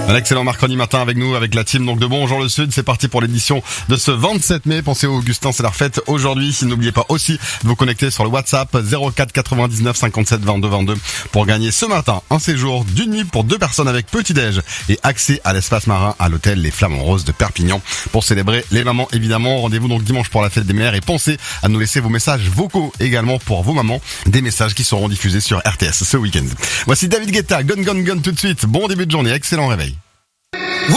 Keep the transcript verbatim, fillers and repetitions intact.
Un excellent mercredi matin avec nous, avec la team donc de Bonjour le Sud. C'est parti pour l'édition de ce vingt-sept mai. Pensez au Augustin, c'est la fête aujourd'hui. N'oubliez pas aussi de vous connecter sur le WhatsApp zéro quatre quatre-vingt-dix-neuf cinquante-sept vingt-deux vingt-deux pour gagner ce matin un séjour d'une nuit pour deux personnes avec petit-déj et accès à l'espace marin à l'hôtel Les Flamants Roses de Perpignan pour célébrer les mamans évidemment. Rendez-vous donc dimanche pour la fête des mères et pensez à nous laisser vos messages vocaux également pour vos mamans. Des messages qui seront diffusés sur R T S ce week-end. Voici David Guetta, Gun Gun Gun tout de suite. Bon début de journée, excellent réveil.